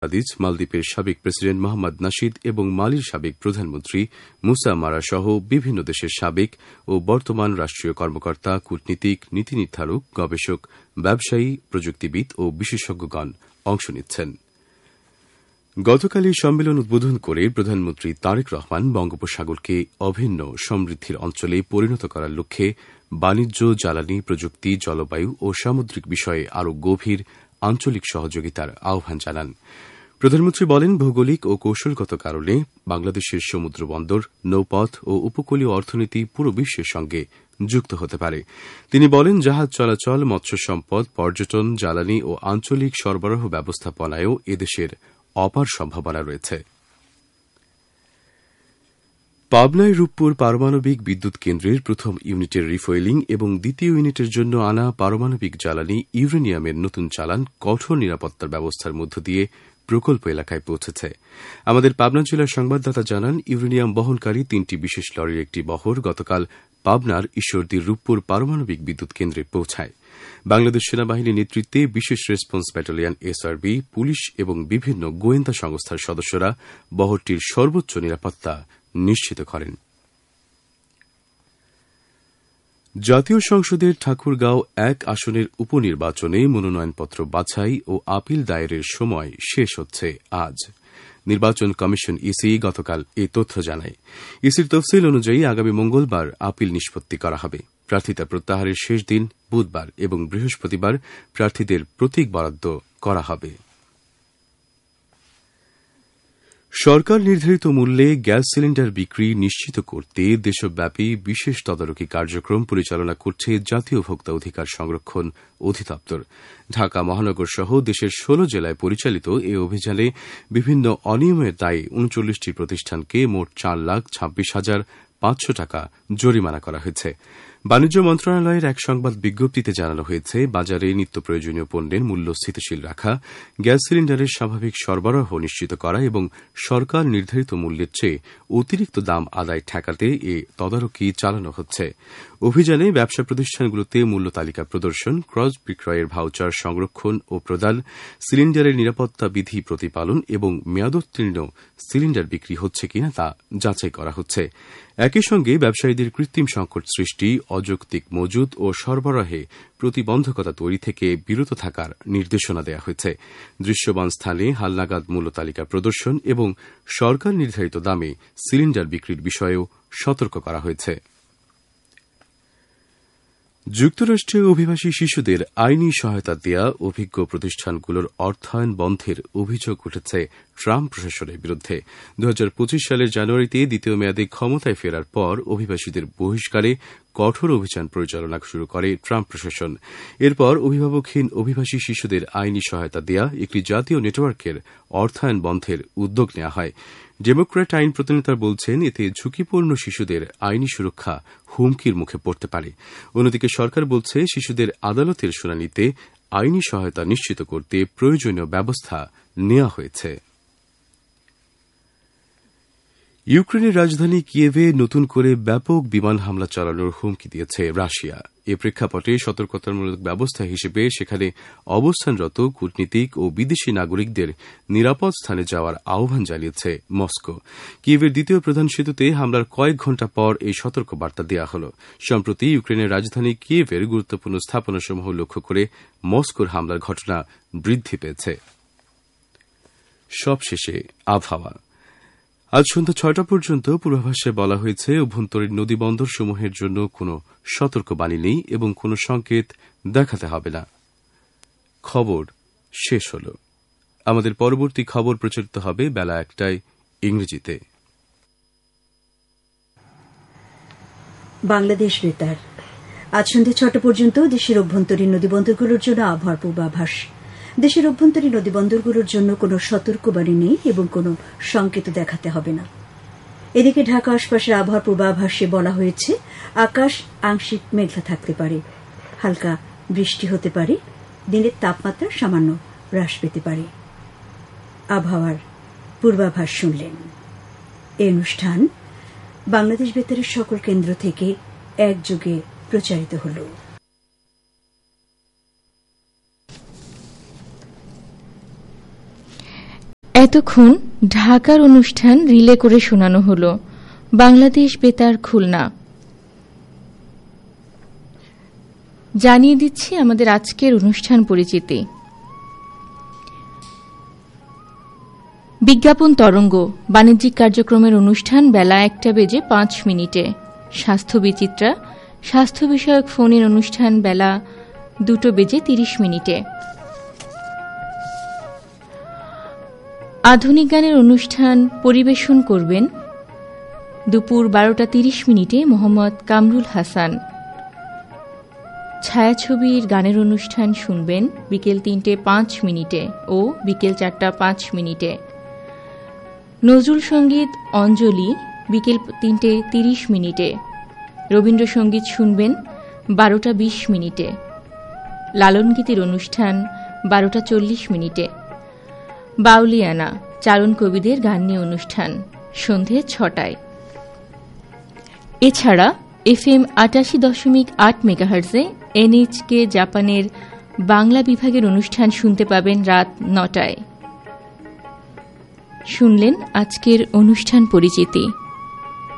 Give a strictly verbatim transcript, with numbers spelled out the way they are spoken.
আদিজ, মালদ্বীপের সাবেক প্রেসিডেন্ট মোহাম্মদ নাশিদ এবং মালির সাবেক প্রধানমন্ত্রী মুসা মারা সহ বিভিন্ন দেশের সাবেক ও বর্তমান রাষ্ট্রীয় কর্মকর্তা, কূটনীতিক, নীতি নির্ধারক, গবেষক, ব্যবসায়ী, প্রযুক্তিবিদ ও বিশেষজ্ঞগণ অংশ নিচ্ছেন। গতকাল এই সম্মেলন উদ্বোধন করে প্রধানমন্ত্রী তারেক রহমান বঙ্গোপসাগরকে অভিন্ন সমৃদ্ধির অঞ্চলে পরিণত করার লক্ষ্যে বাণিজ্য, জ্বালানি, প্রযুক্তি, জলবায়ু ও সামুদ্রিক বিষয়ে আরও গভীর আঞ্চলিক সহযোগিতার আহ্বান জানান। প্রধানমন্ত্রী বলেন, ভৌগোলিক ও কৌশলগত কারণে বাংলাদেশের সমুদ্র বন্দর, নৌপথ ও উপকূলীয় অর্থনীতি পুরো বিশ্বের সঙ্গে যুক্ত হতে পারে। তিনি বলেন, জাহাজ চলাচল, মৎস্য সম্পদ, পর্যটন, জ্বালানি ও আঞ্চলিক সরবরাহ ব্যবস্থাপনায়ও এদেশের অপার সম্ভাবনা রয়েছে। পাবনায় রূপপুর পারমাণবিক বিদ্যুৎ কেন্দ্রের প্রথম ইউনিটের রিফুয়েলিং এবং দ্বিতীয় ইউনিটের জন্য আনা পারমাণবিক জ্বালানি ইউরেনিয়ামের নতুন চালান কঠোর নিরাপত্তার ব্যবস্থার মধ্য দিয়ে প্রকল্প এলাকায় পৌঁছেছে। আমাদের পাবনা জেলার সংবাদদাতা জানান, ইউরেনিয়াম বহনকারী তিনটি বিশেষ লরির একটি বহর গতকাল পাবনার ঈশ্বরদীর রূপপুর পারমাণবিক বিদ্যুৎ কেন্দ্রে পৌঁছায়। বাংলাদেশ সেনাবাহিনীর নেতৃত্বে বিশেষ রেসপন্স ব্যাটালিয়ন এসআরবি, পুলিশ এবং বিভিন্ন গোয়েন্দা সংস্থার সদস্যরা বহরটির সর্বোচ্চ নিরাপত্তা নিশ্চিত করেন। জাতীয় সংসদের ঠাকুরগাঁও এক আসনের উপনির্বাচনে মনোনয়নপত্র বাছাই ও আপিল দায়েরের সময় শেষ হচ্ছে আজ। নির্বাচন কমিশন ইসি গতকাল এই তথ্য জানায়। ইসির তফসিল অনুযায়ী আগামী মঙ্গলবার আপিল নিষ্পত্তি করা হবে। প্রার্থিতা প্রত্যাহারের শেষ দিন বুধবার এবং বৃহস্পতিবার প্রার্থীদের প্রতীক বরাদ্দ করা হবে। সরকার নির্ধারিত মূল্যে গ্যাস সিলিন্ডার বিক্রি নিশ্চিত করতে দেশব্যাপী বিশেষ তদারকি কার্যক্রম পরিচালনা করছে জাতীয় ভোক্তা অধিকার সংরক্ষণ অধিদপ্তর। ঢাকা মহানগর সহ দেশের ষোলো জেলায় পরিচালিত এই অভিযানে বিভিন্ন অনিয়মের দায়ে উনচল্লিশটি প্রতিষ্ঠানকে মোট চার লাখ ছাব্বিশ হাজার পাঁচশো টাকা জরিমানা করা হয়েছে। বাণিজ্য মন্ত্রণালয়ের এক সংবাদ বিজ্ঞপ্তিতে জানানো হয়েছে, বাজারে নিত্য প্রয়োজনীয় পণ্যের মূল্য স্থিতিশীল রাখা, গ্যাস সিলিন্ডারের স্বাভাবিক সরবরাহ নিশ্চিত করা এবং সরকার নির্ধারিত মূল্যের চেয়ে অতিরিক্ত দাম আদায় ঠেকাতে এ তদারকি চালানো হচ্ছে। অভিযানে ব্যবসা প্রতিষ্ঠানগুলোতে মূল্য তালিকা প্রদর্শন, ক্রস বিক্রয়ের ভাউচার সংরক্ষণ ও প্রদান, সিলিন্ডারের নিরাপত্তা বিধি প্রতিপালন এবং মেয়াদোত্তীর্ণ সিলিন্ডার বিক্রি হচ্ছে কিনা তা যাচাই করা হচ্ছে। একই সঙ্গে ব্যবসায়ীদের কৃত্রিম সংকট সৃষ্টি, অযৌক্তিক মজুত ও সরবরাহে প্রতিবন্ধকতা তৈরি থেকে বিরত থাকার নির্দেশনা দেওয়া হয়েছে। দৃশ্যমান স্থানে হালনাগাদ মূল্য তালিকা প্রদর্শন এবং সরকার নির্ধারিত দামে সিলিন্ডার বিক্রির বিষয়েও সতর্ক করা হয়েছে। যুক্তরাষ্ট্রে অভিবাসী শিশুদের আইনি সহায়তা দেয়া অভিজ্ঞ প্রতিষ্ঠানগুলোর অর্থায়ন বন্ধের অভিযোগ উঠেছে ট্রাম্প প্রশাসনের বিরুদ্ধে। দু হাজার পঁচিশ সালের জানুয়ারিতে দ্বিতীয় মেয়াদে ক্ষমতায় ফেরার পর অভিবাসীদের বহিষ্কারে কঠোর অভিযান পরিচালনা শুরু করে ট্রাম্প প্রশাসন। এরপর অভিভাবকহীন অভিবাসী শিশুদের আইনি সহায়তা দেয়া একটি জাতীয় নেটওয়ার্কের অর্থায়ন বন্ধের উদ্যোগ নেওয়া হয়। ডেমোক্র্যাট আইন প্রতিনেতা বলছেন, এতে ঝুঁকিপূর্ণ শিশুদের আইনি সুরক্ষা হুমকির মুখে পড়তে পারে। অন্যদিকে সরকার বলছে, শিশুদের আদালতের শুনানিতে আইনি সহায়তা নিশ্চিত করতে প্রয়োজনীয় ব্যবস্থা নেওয়া হয়েছে। ইউক্রেনের রাজধানী কিয়েভে নতুন করে ব্যাপক বিমান হামলা চালানোর হুমকি দিয়েছে রাশিয়া। এ প্রেক্ষাপটে সতর্কতামূলক ব্যবস্থা হিসেবে সেখানে অবস্থানরত কূটনীতিক ও বিদেশী নাগরিকদের নিরাপদ স্থানে যাওয়ার আহ্বান জানিয়েছে মস্কো। কিয়েভের দ্বিতীয় প্রধান সেতুতে হামলার কয়েক ঘণ্টা পর এই সতর্কবার্তা দেওয়া হল। সম্প্রতি ইউক্রেনের রাজধানী কিয়েভের গুরুত্বপূর্ণ স্থাপনাসমূহ লক্ষ্য করে মস্কোর হামলার ঘটনা বৃদ্ধি পেয়েছে। সবশেষে আবহাওয়া। আজ সন্ধ্যা ছয়টা পর্যন্ত পূর্বাভাসে বলা হয়েছে, অভ্যন্তরীণ নদীবন্দর সমূহের জন্য কোনো সতর্কবাণী নেই এবং কোনো সংকেত দেখাতে হবে না। খবর শেষ হল। আমাদের পরবর্তী খবর প্রচারিত হবে বেলা একটায় ইংরেজিতে। বাংলাদেশ বেতার। আজ সন্ধ্যা ছটা পর্যন্ত দেশের অভ্যন্তরীণ নদীবন্দরগুলোর জন্য আবহাওয়ার পূর্বাভাস। দেশের অভ্যন্তরীণ নদীবন্দরগুলোর জন্য কোনো সতর্কবাণী নেই এবং কোনো সংকেত দেখাতে হবে না। এদিকে ঢাকা আশপাশের আবহাওয়ার পূর্বাভাসে বলা হয়েছে, আকাশ আংশিক মেঘলা থাকতে পারে, হালকা বৃষ্টি হতে পারে, দিনের তাপমাত্রা সামান্য হ্রাস পেতে পারে। আবহাওয়ার পূর্বাভাস শুনলেন। এই অনুষ্ঠান বাংলাদেশ বেতারের সকল কেন্দ্র থেকে একযোগে প্রচারিত হল। এতক্ষণ ঢাকার অনুষ্ঠান রিলে করে শোনানো হল। বাংলাদেশ বেতার খুলনা। জানিয়ে দিচ্ছি আমাদের আজকের অনুষ্ঠান পরিচিতি। বিজ্ঞাপন তরঙ্গ বাণিজ্যিক কার্যক্রমের অনুষ্ঠান বেলা একটা বেজে পাঁচ মিনিটে। স্বাস্থ্য বিচিত্রা স্বাস্থ্য বিষয়ক ফোনের অনুষ্ঠান বেলা দুটো বেজে তিরিশ মিনিটে। আধুনিক গানের অনুষ্ঠান পরিবেশন করবেন দুপুর বারোটা তিরিশ মিনিটে মোহাম্মদ কামরুল হাসান। ছায়াছবির গানের অনুষ্ঠান শুনবেন বিকেল তিনটে পাঁচ মিনিটে ও বিকেল চারটা পাঁচ মিনিটে। নজরুল সঙ্গীত অঞ্জলি বিকেল তিনটে তিরিশ মিনিটে। রবীন্দ্রসঙ্গীত শুনবেন বারোটা বিশ মিনিটে। লালন গীতির অনুষ্ঠান বারোটা চল্লিশ মিনিটে। বাউলিয়ানা চারণ কবিদের গান নিয়ে অনুষ্ঠান সন্ধে ছটায়। এছাড়া এফ এম আটাশি দশমিক আট মেগাহার্জে এনএইচকে জাপানের বাংলা বিভাগের অনুষ্ঠান শুনতে পাবেন রাত নটায়। শুনলেন আজকের অনুষ্ঠান পরিচিতি।